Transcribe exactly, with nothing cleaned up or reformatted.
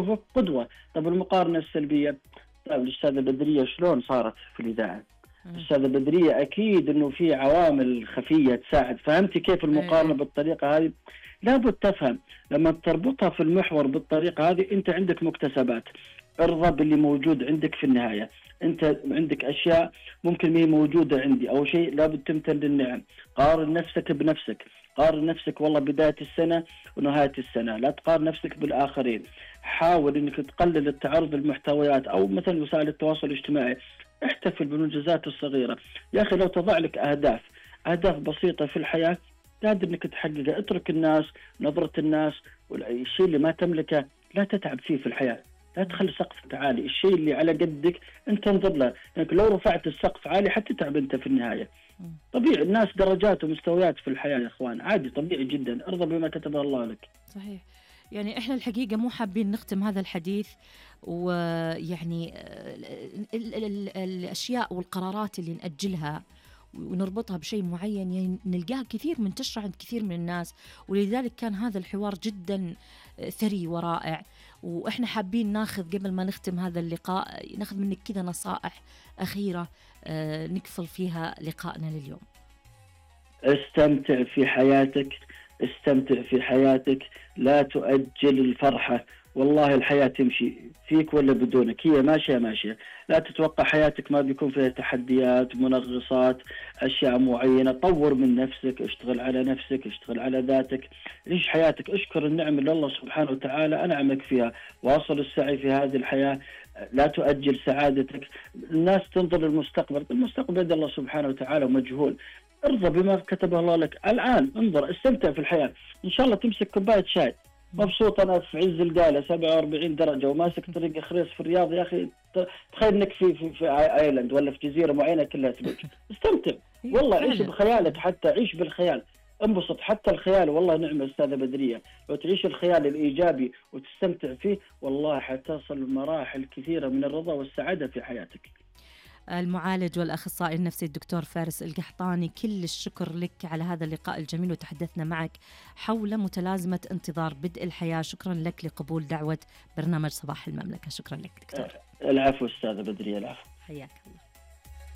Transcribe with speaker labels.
Speaker 1: نشوفك قدوة. طب المقارنة السلبية، طيب الأستاذة بدرية شلون صارت في الإذاعة؟ الأستاذة بدرية أكيد أنه في عوامل خفية تساعد. فهمتي كيف المقارنة بالطريقة هذه؟ لابد تفهم لما تربطها في المحور بالطريقة هذه أنت عندك مكتسبات. ارضى باللي موجود عندك في النهاية. أنت عندك أشياء ممكن ما هي موجودة عندي، أو شيء لابد تمتن للنعم. قارن نفسك بنفسك، قارن نفسك والله بداية السنة ونهاية السنة، لا تقارن نفسك بالآخرين. حاول أنك تقلل التعرض للمحتويات أو مثلا وسائل التواصل الاجتماعي. احتفل بالمنجزات الصغيرة يا أخي. لو تضع لك أهداف أهداف بسيطة في الحياة قادر أنك تحققها. اترك الناس، نظرة الناس، والشيء اللي ما تملكه لا تتعب فيه في الحياة. لا تخلي سقفك عالي. الشيء اللي على قدك أنت انظر له، لأنك لو رفعت السقف عالي حتتعب أنت في النهاية. طبيعي، الناس درجات ومستويات في الحياة يا إخوان، عادي طبيعي جدا. ارضى بما كتبه الله لك.
Speaker 2: صحيح. يعني إحنا الحقيقة مو حابين نختم هذا الحديث ويعني ال ال ال الأشياء والقرارات اللي نأجلها ونربطها بشيء معين يعني نلقاها كثير منتشرة عند كثير من الناس، ولذلك كان هذا الحوار جدا ثري ورائع. وإحنا حابين ناخذ قبل ما نختم هذا اللقاء ناخذ منك كذا نصائح أخيرة نقفل فيها لقائنا لليوم.
Speaker 1: استمتع في حياتك، استمتع في حياتك، لا تؤجل الفرحة. والله الحياة تمشي فيك ولا بدونك، هي ماشية ماشية. لا تتوقع حياتك ما بيكون فيها تحديات، منغصات، أشياء معينة. طور من نفسك، اشتغل على نفسك، اشتغل على ذاتك، عيش حياتك، اشكر النعم اللي الله سبحانه وتعالى أنعمك فيها. واصل السعي في هذه الحياة، لا تؤجل سعادتك. الناس تنظر للمستقبل، المستقبل بيد الله سبحانه وتعالى ومجهول. ارضى بما كتبه الله لك الآن. انظر، استمتع في الحياة. إن شاء الله تمسك كوباية شاي مبسوط. أنا في عز القالة سبعة وأربعين درجة وماسك طريق خريص في الرياض يا أخي. تخيل إنك في في, في آيلاند ولا في جزيرة معينة كلها ثلوج. استمتع والله، عيش بخيالك، حتى عيش بالخيال، انبسط. حتى الخيال والله نعمة أستاذة بدرية. لو تعيش الخيال الإيجابي وتستمتع فيه والله حتصل مراحل كثيرة من الرضا والسعادة في حياتك.
Speaker 2: المعالج والأخصائي النفسي الدكتور فارس القحطاني، كل الشكر لك على هذا اللقاء الجميل، وتحدثنا معك حول متلازمة انتظار بدء الحياة. شكرا لك لقبول دعوة برنامج صباح المملكة. شكرا لك دكتور.
Speaker 1: العفو أستاذة بدرية، العفو.
Speaker 2: حياك الله.